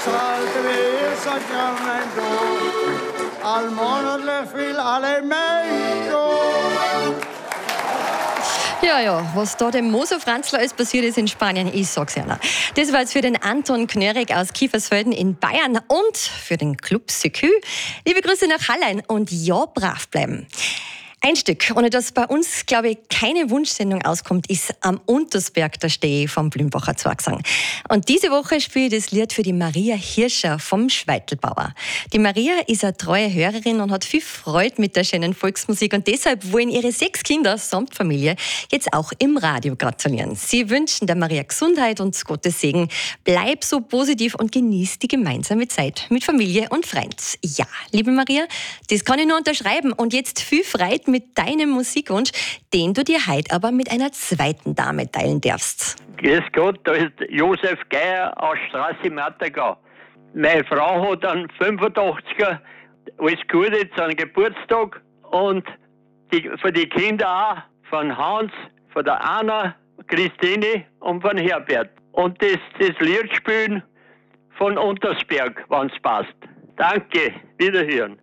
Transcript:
Salte vi sacramento, al mondo le fil alimento. Ja, was da dem Moser Franzler alles passiert ist in Spanien, ich sag's ja noch. Das war jetzt für den Anton Knörig aus Kiefersfelden in Bayern und für den Club Secü. Liebe Grüße nach Hallein und ja, brav bleiben. Ein Stück, ohne dass bei uns, glaube ich, keine Wunschsendung auskommt, ist Am Untersberg der Steh vom Blümbacher Zwergsang. Und diese Woche spiele ich das Lied für die Maria Hirscher vom Schweitelbauer. Die Maria ist eine treue Hörerin und hat viel Freude mit der schönen Volksmusik und deshalb wollen ihre 6 Kinder samt Familie jetzt auch im Radio gratulieren. Sie wünschen der Maria Gesundheit und Gottes Segen. Bleib so positiv und genieß die gemeinsame Zeit mit Familie und Freunden. Ja, liebe Maria, das kann ich nur unterschreiben und jetzt viel Freude mit deinem Musikwunsch, den du dir heute aber mit einer zweiten Dame teilen darfst. Grüß Gott, da ist Josef Geier aus Straße Mattergau. Meine Frau hat einen 85er, alles Gute zu einem Geburtstag und für die Kinder auch, von Hans, von der Anna, Christine und von Herbert. Und das Lied spielen von Untersberg, wenn es passt. Danke, wiederhören.